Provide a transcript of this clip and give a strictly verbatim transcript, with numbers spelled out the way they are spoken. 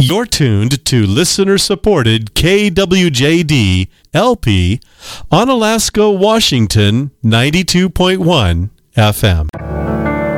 You're tuned to listener-supported K W J D L P on Alaska, Washington, ninety-two point one F M.